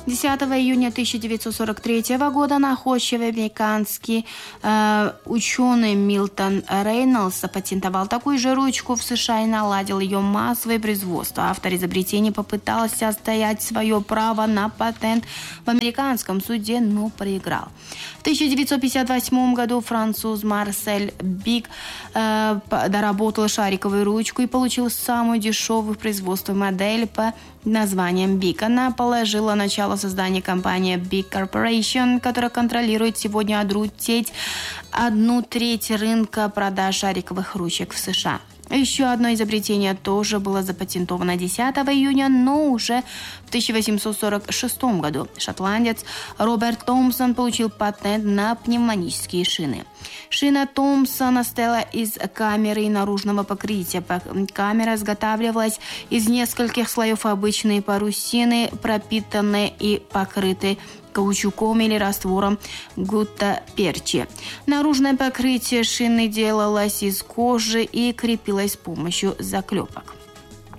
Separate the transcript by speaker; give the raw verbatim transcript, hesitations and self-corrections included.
Speaker 1: десятого июня тысяча девятьсот сорок третьего года находчивый американский э, ученый Милтон Рейнольдс запатентовал такую же ручку в США и наладил ее массовое производство. Автор изобретения попытался отстоять свое право на патент в американском суде, но проиграл. В тысяча девятьсот пятьдесят восьмом году француз Марсель Бик э, доработал шариковую ручку и получил самую дешевую в производстве модель по названием Бик. Она положила начало создания компании Big Corporation, которая контролирует сегодня одну треть, одну треть рынка продаж шариковых ручек в США. Еще одно изобретение тоже было запатентовано десятого июня, но уже в тысяча восемьсот сорок шестом году. Шотландец Роберт Томпсон получил патент на пневматические шины. Шина Томпсона состояла из камеры и наружного покрытия. Камера изготавливалась из нескольких слоев обычной парусины, пропитанной и покрытой каучуком или раствором гуттаперчи. Наружное покрытие шины делалось из кожи и крепилось с помощью заклепок.